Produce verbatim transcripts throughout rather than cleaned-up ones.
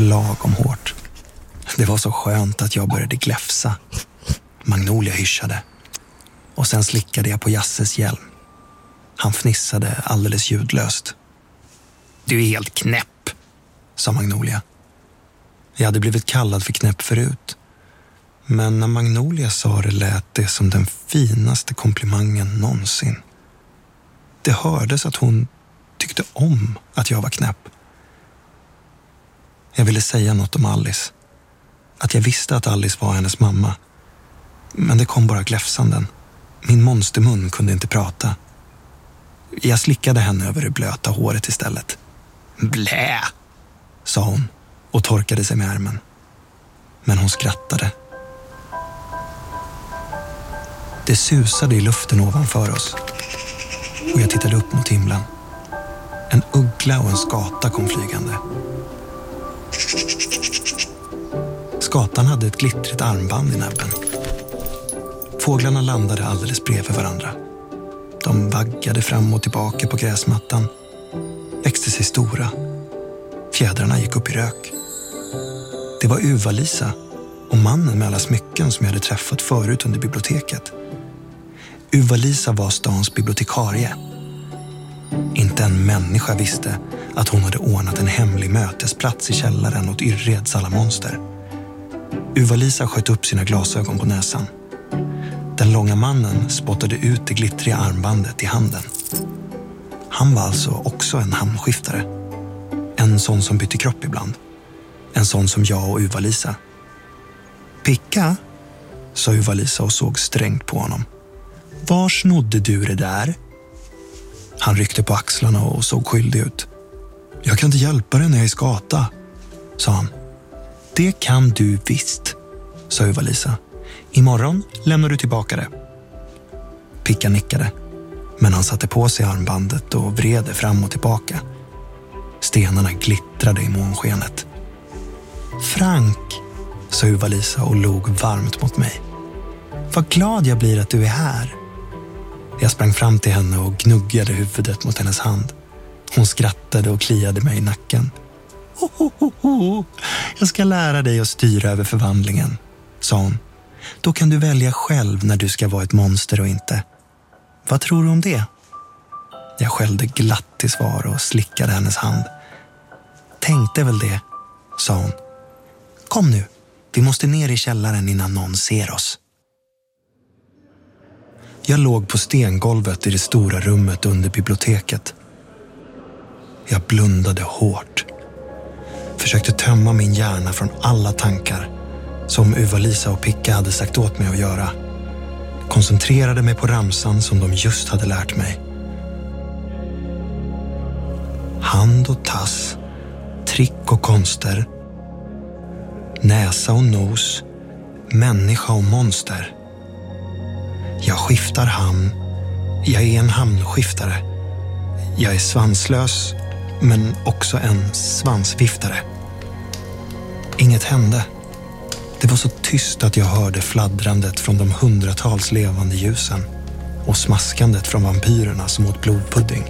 lagom hårt. Det var så skönt att jag började gläfsa. Magnolia hyschade. Och sen slickade jag på Jasses hjälm. Han fnissade alldeles ljudlöst. Du är helt knäpp, sa Magnolia. Jag hade blivit kallad för knäpp förut. Men när Magnolia sa det lät det som den finaste komplimangen någonsin. Det hördes att hon tyckte om att jag var knäpp. Jag ville säga något om Alice. Att jag visste att Alice var hennes mamma. Men det kom bara gläfsanden. Min monstermun kunde inte prata. Jag slickade henne över det blöta håret istället. Blä, sa hon och torkade sig med ärmen. Men hon skrattade. Det susade i luften ovanför oss. Och jag tittade upp mot himlen. En uggla och en skata kom flygande. Skatan hade ett glittrigt armband i näbben. Fåglarna landade alldeles bredvid varandra. De vaggade fram och tillbaka på gräsmattan. Växte sig stora. Fjädrarna gick upp i rök. Det var Uva-Lisa och mannen med alla smycken som jag hade träffat förut under biblioteket. Uva-Lisa var stans bibliotekarie. Inte en människa visste att hon hade ordnat en hemlig mötesplats i källaren åt Yrreds alla monster. Uva-Lisa sköt upp sina glasögon på näsan. Den långa mannen spottade ut det glittriga armbandet i handen. Han var alltså också en hamnskiftare. En sån som bytte kropp ibland. En sån som jag och Uva-Lisa. Picka, sa Uva-Lisa och såg strängt på honom. Var snodde du det där? Han ryckte på axlarna och såg skyldig ut. Jag kan inte hjälpa dig när jag är skata, sa han. Det kan du visst, sa Uva-Lisa. Imorgon lämnar du tillbaka det. Picka nickade, men han satte på sig armbandet och vred fram och tillbaka. Stenarna glittrade i månskenet. Frank, sa Uva-Lisa och log varmt mot mig. Vad glad jag blir att du är här. Jag sprang fram till henne och gnuggade huvudet mot hennes hand. Hon skrattade och kliade mig i nacken. Ho, ho, ho, ho. Jag ska lära dig att styra över förvandlingen, sa hon. Då kan du välja själv när du ska vara ett monster och inte. Vad tror du om det? Jag skällde glatt till svar och slickade hennes hand. Tänkte väl det, sa hon. Kom nu, vi måste ner i källaren innan någon ser oss. Jag låg på stengolvet i det stora rummet under biblioteket. Jag blundade hårt. Försökte tömma min hjärna från alla tankar som Uva-Lisa och Picka hade sagt åt mig att göra. Koncentrerade mig på ramsan som de just hade lärt mig. Hand och tass, trick och konster, näsa och nos, människa och monster. Jag skiftar hamn. Jag är en hamnskiftare. Jag är svanslös, men också en svansviftare. Inget hände. Det var så tyst att jag hörde fladdrandet från de hundratals levande ljusen och smaskandet från vampyrerna som åt blodpudding.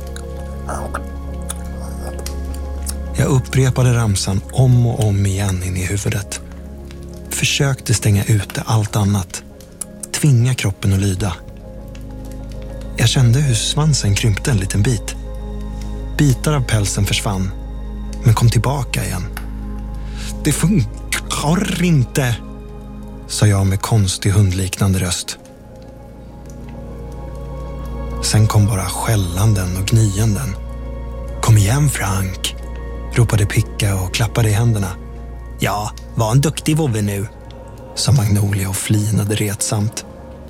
Jag upprepade ramsan om och om igen in i huvudet. Försökte stänga ute allt annat. Tvinga kroppen att lyda. Jag kände hur svansen krympte en liten bit. Bitar av pälsen försvann, men kom tillbaka igen. Det funkar inte, sa jag med konstig hundliknande röst. Sen kom bara skällanden och gnyenden. Kom igen, Frank, ropade Picka och klappade i händerna. Ja, var en duktig vovve nu, sa Magnolia och flinade retsamt.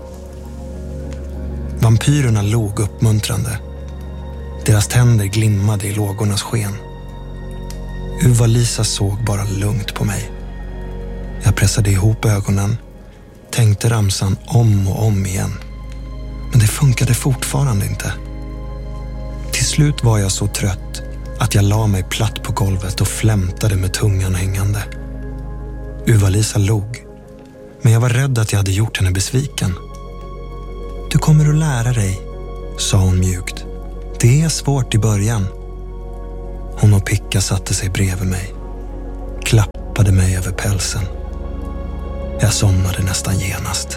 Vampyrerna log uppmuntrande. Deras tänder glimmade i lågornas sken. Uva-Lisa såg bara lugnt på mig. Jag pressade ihop ögonen, tänkte ramsan om och om igen. Men det funkade fortfarande inte. Till slut var jag så trött att jag la mig platt på golvet och flämtade med tungan hängande. Uva-Lisa log, men jag var rädd att jag hade gjort henne besviken. Du kommer att lära dig, sa hon mjukt. Det är svårt i början. Hon och Picka satte sig bredvid mig. klappade mig över pälsen. Jag somnade nästan genast.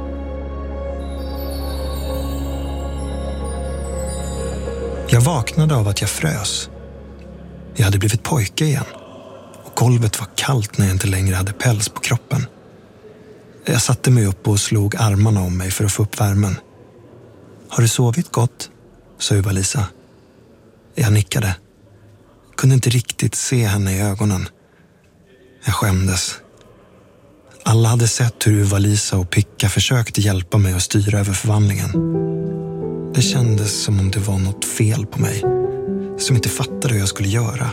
Jag vaknade av att jag frös. Jag hade blivit pojke igen. Och golvet var kallt när jag inte längre hade päls på kroppen. Jag satte mig upp och slog armarna om mig för att få upp värmen. Har du sovit gott? Sa Uva-Lisa. Jag nickade. Kunde inte riktigt se henne i ögonen. Jag skämdes. Alla hade sett hur Uva-Lisa och Picka försökte hjälpa mig att styra över förvandlingen. Det kändes som om det var något fel på mig. Som inte fattade hur jag skulle göra.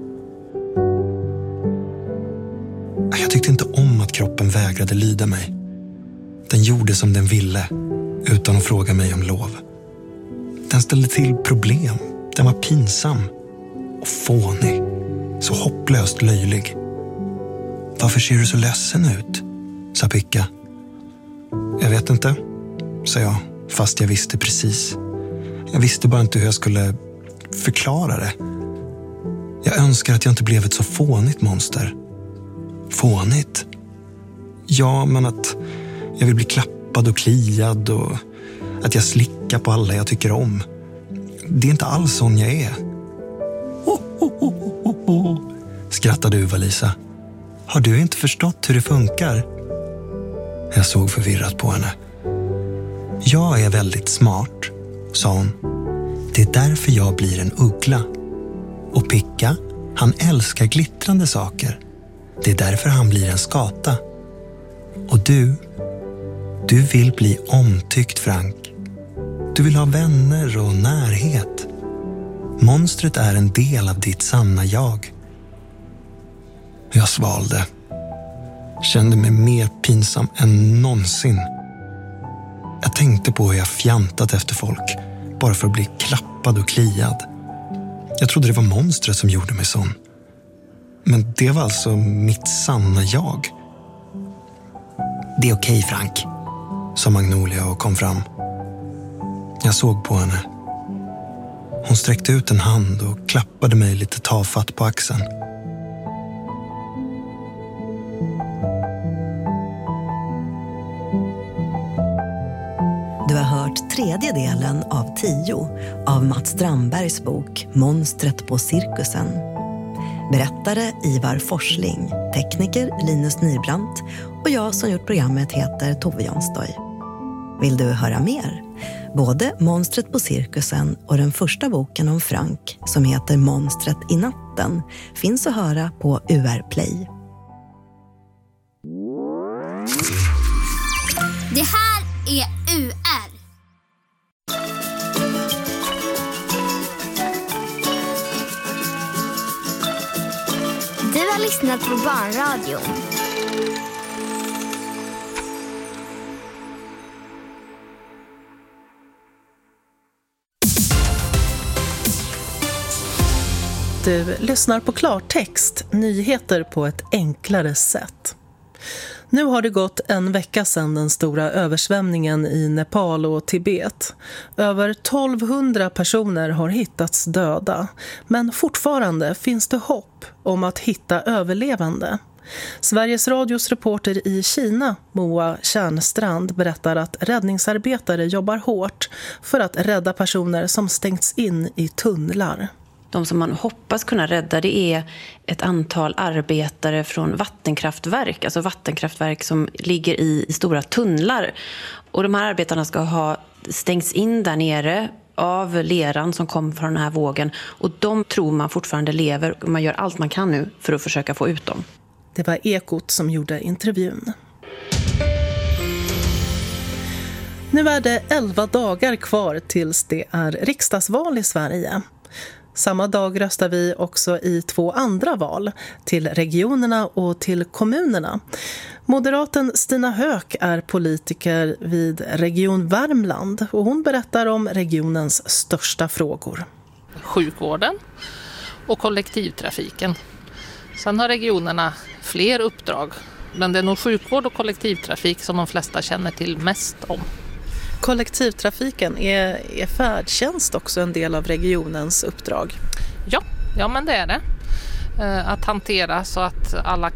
Jag tyckte inte om att kroppen vägrade lyda mig. Den gjorde som den ville, utan att fråga mig om lov. Den ställde till problem. Den var pinsam och fånig. Så hopplöst löjlig. Varför ser du så ledsen ut? Sa Picka. Jag vet inte, sa jag, fast jag visste precis. Jag visste bara inte hur jag skulle förklara det. Jag önskar att jag inte blev ett så fånigt monster. Fånigt? Ja, men att jag vill bli klappad och kliad och att jag slickar på alla jag tycker om. Det är inte alls sån jag är. Oh, oh, oh, oh, oh. Skrattade Uva-Lisa. Har du inte förstått hur det funkar? Jag såg förvirrat på henne. Jag är väldigt smart, sa hon. Det är därför jag blir en uggla. Och Picka, han älskar glittrande saker. Det är därför han blir en skata. Och du, du vill bli omtyckt, Frank. Du vill ha vänner och närhet. Monstret är en del av ditt sanna jag. Jag svalde. Kände mig mer pinsam än någonsin. Jag tänkte på hur jag fjantat efter folk. Bara för att bli klappad och kliad. Jag trodde det var monstret som gjorde mig sån. Men det var alltså mitt sanna jag. Det är okej, Frank, sa Magnolia och kom fram. Jag såg på henne. Hon sträckte ut en hand och klappade mig lite tafatt på axeln. Du har hört tredje delen av tio av Mats Strandbergs bok Monstret på cirkusen. Berättare Ivar Forsling, tekniker Linus Nybrandt och jag som gjort programmet heter Tove Jonstoj. Vill du höra mer? Både Monstret på cirkusen och den första boken om Frank som heter Monstret i natten finns att höra på U R Play. Det här är U R. Du har lyssnat på Barnradion. Du lyssnar på klartext, nyheter på ett enklare sätt. Nu har det gått en vecka sedan den stora översvämningen i Nepal och Tibet. Över tolvhundra personer har hittats döda, men fortfarande finns det hopp om att hitta överlevande. Sveriges Radios reporter i Kina, Moa Kärnstrand, berättar att räddningsarbetare jobbar hårt för att rädda personer som stängts in i tunnlar. De som man hoppas kunna rädda, det är ett antal arbetare från vattenkraftverk, alltså vattenkraftverk som ligger i stora tunnlar. Och de här arbetarna ska ha stängts in där nere av leran som kom från den här vågen. Och de tror man fortfarande lever och man gör allt man kan nu för att försöka få ut dem. Det var Ekot som gjorde intervjun. Nu är det elva dagar kvar tills det är riksdagsval i Sverige. Samma dag röstar vi också i två andra val, till regionerna och till kommunerna. Moderaten Stina Höök är politiker vid Region Värmland och hon berättar om regionens största frågor. Sjukvården och kollektivtrafiken. Sen har regionerna fler uppdrag, men det är nog sjukvård och kollektivtrafik som de flesta känner till mest om. Kollektivtrafiken, är, är färdtjänst också en del av regionens uppdrag? Ja, ja men det är det. att hantera så att alla